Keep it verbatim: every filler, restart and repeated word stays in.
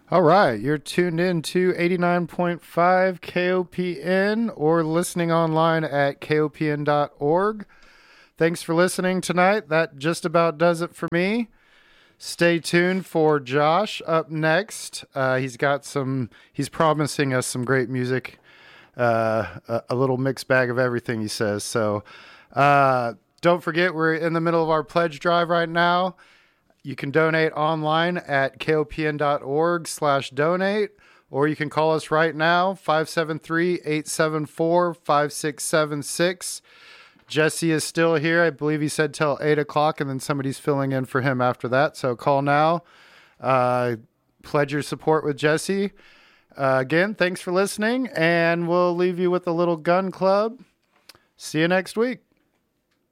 All right, you're tuned in to eighty-nine point five K O P N or listening online at K O P N dot org. Thanks for listening tonight. That just about does it for me. Stay tuned for Josh up next. Uh, he's got some, he's promising us some great music, uh, a, a little mixed bag of everything, he says. So uh, don't forget, we're in the middle of our pledge drive right now. You can donate online at K O P N dot org slash donate, or you can call us right now, five seven three, eight seven four, five six seven six. Jesse is still here. I believe he said till eight o'clock, and then somebody's filling in for him after that. So call now. Uh, pledge your support with Jesse. Uh, again, thanks for listening, and we'll leave you with a little gun club. See you next week.